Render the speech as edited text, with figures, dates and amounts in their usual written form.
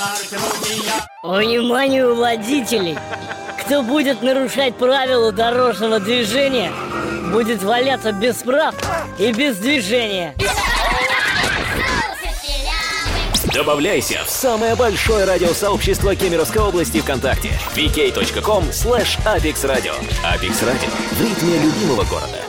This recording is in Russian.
Вниманию водителей! Кто будет нарушать правила дорожного движения, будет валяться без прав и без движения. Добавляйся в самое большое радиосообщество Кемеровской области ВКонтакте. vk.com/apexradio. Апекс Радио. В ритме любимого города.